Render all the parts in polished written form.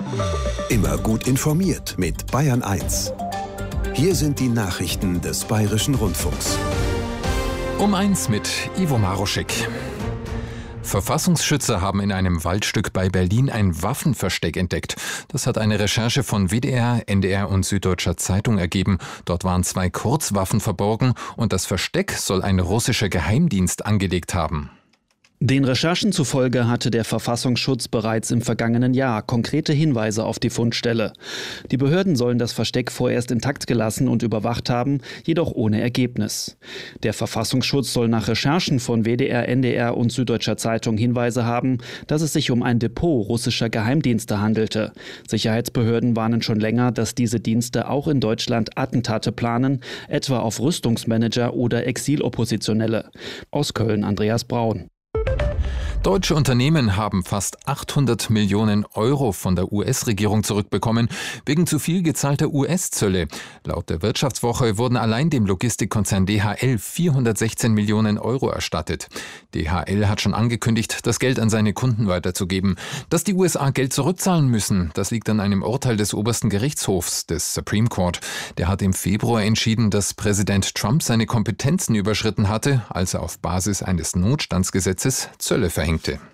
Immer gut informiert mit Bayern 1. Hier sind die Nachrichten des Bayerischen Rundfunks. Um 1 mit Ivo Maroschek. Verfassungsschützer haben in einem Waldstück bei Berlin ein Waffenversteck entdeckt. Das hat eine Recherche von WDR, NDR und Süddeutscher Zeitung ergeben. Dort waren 2 Kurzwaffen verborgen und das Versteck soll ein russischer Geheimdienst angelegt haben. Den Recherchen zufolge hatte der Verfassungsschutz bereits im vergangenen Jahr konkrete Hinweise auf die Fundstelle. Die Behörden sollen das Versteck vorerst intakt gelassen und überwacht haben, jedoch ohne Ergebnis. Der Verfassungsschutz soll nach Recherchen von WDR, NDR und Süddeutscher Zeitung Hinweise haben, dass es sich um ein Depot russischer Geheimdienste handelte. Sicherheitsbehörden warnen schon länger, dass diese Dienste auch in Deutschland Attentate planen, etwa auf Rüstungsmanager oder Exiloppositionelle. Aus Köln Andreas Braun. Deutsche Unternehmen haben fast 800 Millionen Euro von der US-Regierung zurückbekommen, wegen zu viel gezahlter US-Zölle. Laut der Wirtschaftswoche wurden allein dem Logistikkonzern DHL 416 Millionen Euro erstattet. DHL hat schon angekündigt, das Geld an seine Kunden weiterzugeben. Dass die USA Geld zurückzahlen müssen, das liegt an einem Urteil des obersten Gerichtshofs, des Supreme Court. Der hat im Februar entschieden, dass Präsident Trump seine Kompetenzen überschritten hatte, als er auf Basis eines Notstandsgesetzes Zölle verhängte.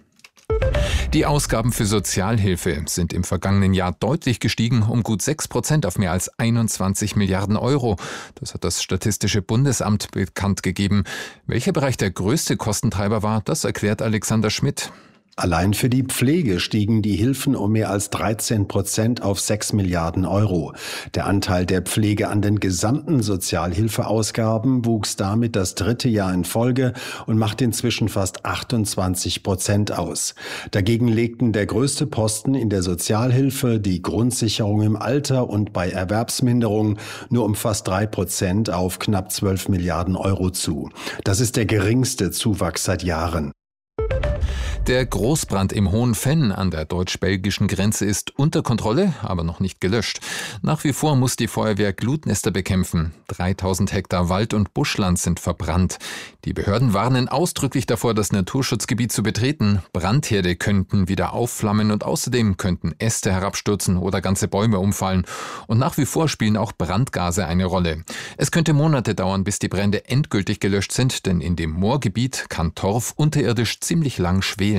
Die Ausgaben für Sozialhilfe sind im vergangenen Jahr deutlich gestiegen, um gut 6% auf mehr als 21 Milliarden Euro. Das hat das Statistische Bundesamt bekannt gegeben. Welcher Bereich der größte Kostentreiber war, das erklärt Alexander Schmidt. Allein für die Pflege stiegen die Hilfen um mehr als 13% auf 6 Milliarden Euro. Der Anteil der Pflege an den gesamten Sozialhilfeausgaben wuchs damit das 3. Jahr in Folge und macht inzwischen fast 28% aus. Dagegen legten der größte Posten in der Sozialhilfe, die Grundsicherung im Alter und bei Erwerbsminderung nur um fast 3% auf knapp 12 Milliarden Euro zu. Das ist der geringste Zuwachs seit Jahren. Der Großbrand im Hohenfenn an der deutsch-belgischen Grenze ist unter Kontrolle, aber noch nicht gelöscht. Nach wie vor muss die Feuerwehr Glutnester bekämpfen. 3000 Hektar Wald- und Buschland sind verbrannt. Die Behörden warnen ausdrücklich davor, das Naturschutzgebiet zu betreten. Brandherde könnten wieder aufflammen und außerdem könnten Äste herabstürzen oder ganze Bäume umfallen. Und nach wie vor spielen auch Brandgase eine Rolle. Es könnte Monate dauern, bis die Brände endgültig gelöscht sind, denn in dem Moorgebiet kann Torf unterirdisch ziemlich lang schwelen.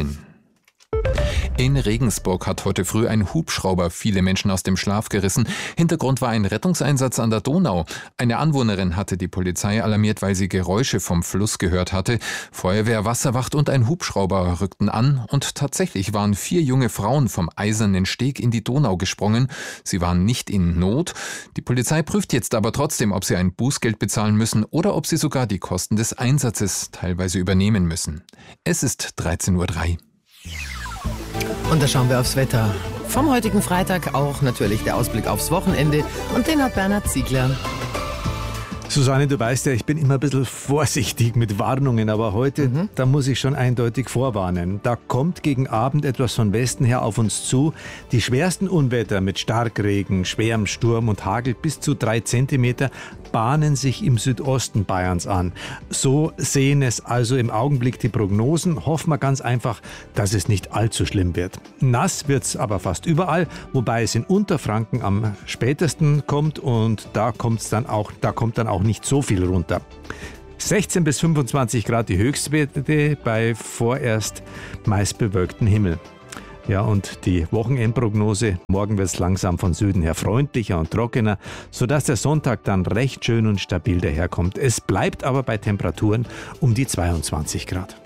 In Regensburg hat heute früh ein Hubschrauber viele Menschen aus dem Schlaf gerissen. Hintergrund war ein Rettungseinsatz an der Donau. Eine Anwohnerin hatte die Polizei alarmiert, weil sie Geräusche vom Fluss gehört hatte. Feuerwehr, Wasserwacht und ein Hubschrauber rückten an und tatsächlich waren 4 junge Frauen vom Eisernen Steg in die Donau gesprungen. Sie waren nicht in Not. Die Polizei prüft jetzt aber trotzdem, ob sie ein Bußgeld bezahlen müssen oder ob sie sogar die Kosten des Einsatzes teilweise übernehmen müssen. Es ist 13:03 Uhr. Und da schauen wir aufs Wetter. Vom heutigen Freitag auch natürlich der Ausblick aufs Wochenende. Und den hat Bernhard Ziegler. Susanne, du weißt ja, ich bin immer ein bisschen vorsichtig mit Warnungen, aber heute, da muss ich schon eindeutig vorwarnen. Da kommt gegen Abend etwas von Westen her auf uns zu. Die schwersten Unwetter mit Starkregen, schwerem Sturm und Hagel bis zu 3 Zentimeter bahnen sich im Südosten Bayerns an. So sehen es also im Augenblick die Prognosen. Hoffen wir ganz einfach, dass es nicht allzu schlimm wird. Nass wird es aber fast überall, wobei es in Unterfranken am spätesten kommt und da kommt dann auch nicht so viel runter. 16 bis 25 Grad die Höchstwerte bei vorerst meist bewölktem Himmel. Ja, und die Wochenendprognose, morgen wird es langsam von Süden her freundlicher und trockener, sodass der Sonntag dann recht schön und stabil daherkommt. Es bleibt aber bei Temperaturen um die 22 Grad.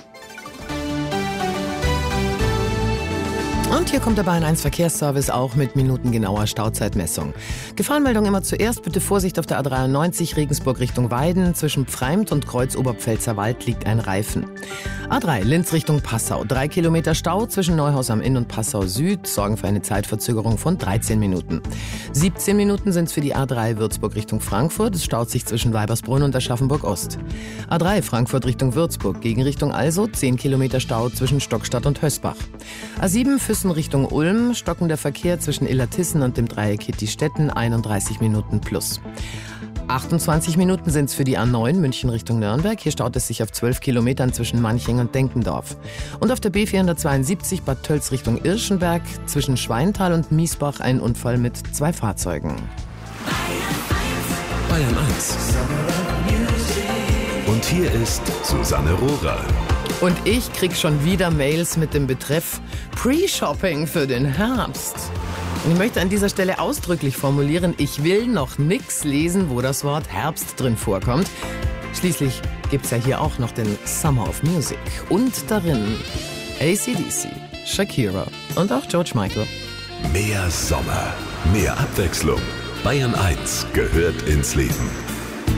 Und hier kommt der Bayern 1 Verkehrsservice auch mit minutengenauer Stauzeitmessung. Gefahrenmeldung immer zuerst. Bitte Vorsicht auf der A93 Regensburg Richtung Weiden. Zwischen Pfreimt und Kreuz Oberpfälzerwald liegt ein Reifen. A3 Linz Richtung Passau. 3 Kilometer Stau zwischen Neuhaus am Inn und Passau Süd sorgen für eine Zeitverzögerung von 13 Minuten. 17 Minuten sind es für die A3 Würzburg Richtung Frankfurt. Es staut sich zwischen Weibersbrunn und Aschaffenburg Ost. A3 Frankfurt Richtung Würzburg. Gegen Richtung Also 10 Kilometer Stau zwischen Stockstadt und Hösbach. A7 Füssen Richtung Ulm, stockender Verkehr zwischen Illertissen und dem Dreieck Hittistetten, 31 Minuten plus. 28 Minuten sind es für die A9 München Richtung Nürnberg. Hier staut es sich auf 12 Kilometern zwischen Manching und Denkendorf. Und auf der B472 Bad Tölz Richtung Irschenberg zwischen Schweintal und Miesbach ein Unfall mit 2 Fahrzeugen. Bayern 1. Und hier ist Susanne Rohrer. Und ich krieg schon wieder Mails mit dem Betreff Pre-Shopping für den Herbst. Und ich möchte an dieser Stelle ausdrücklich formulieren, ich will noch nix lesen, wo das Wort Herbst drin vorkommt. Schließlich gibt's ja hier auch noch den Summer of Music. Und darin AC/DC, Shakira und auch George Michael. Mehr Sommer, mehr Abwechslung. Bayern 1 gehört ins Leben.